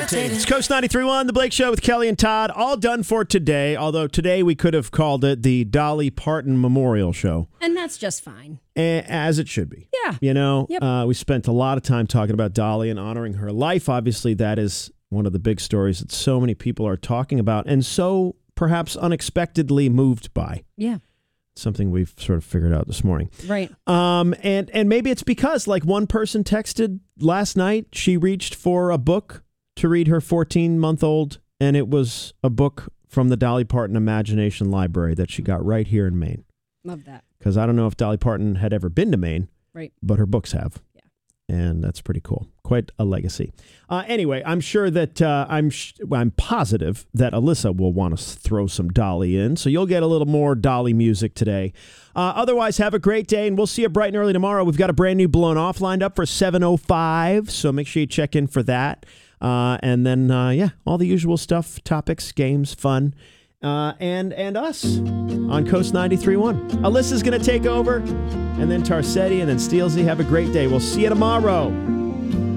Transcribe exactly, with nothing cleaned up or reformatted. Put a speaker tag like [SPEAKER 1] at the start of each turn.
[SPEAKER 1] It's Coast ninety-three point one, The Blake Show with Kelly and Todd. All done for today, although today we could have called it the Dolly Parton Memorial Show.
[SPEAKER 2] And that's just fine.
[SPEAKER 1] As it should be.
[SPEAKER 2] Yeah.
[SPEAKER 1] You know,
[SPEAKER 2] Yep.
[SPEAKER 1] uh, we spent a lot of time talking about Dolly and honoring her life. Obviously, that is one of the big stories that so many people are talking about and so perhaps unexpectedly moved by.
[SPEAKER 2] Yeah.
[SPEAKER 1] Something we've sort of figured out this morning.
[SPEAKER 2] Right.
[SPEAKER 1] Um, and, and maybe it's because, like, one person texted last night, she reached for a book to read her fourteen-month-old, and it was a book from the Dolly Parton Imagination Library that she got right here in Maine.
[SPEAKER 2] Love that.
[SPEAKER 1] Because I don't know if Dolly Parton had ever been to Maine,
[SPEAKER 2] right?
[SPEAKER 1] But her books have.
[SPEAKER 2] Yeah.
[SPEAKER 1] And that's pretty cool. Quite a legacy. Uh, anyway, I'm sure that uh, I'm sh- I'm positive that Alyssa will want to throw some Dolly in. So you'll get a little more Dolly music today. Uh, otherwise, have a great day, and we'll see you bright and early tomorrow. We've got a brand new Blown Off lined up for seven oh five, so make sure you check in for that. Uh, and then, uh, yeah, all the usual stuff, topics, games, fun, uh, and and us on Coast ninety-three point one. Alyssa's going to take over, and then Tarsetti, and then Steelsy. Have a great day. We'll see you tomorrow.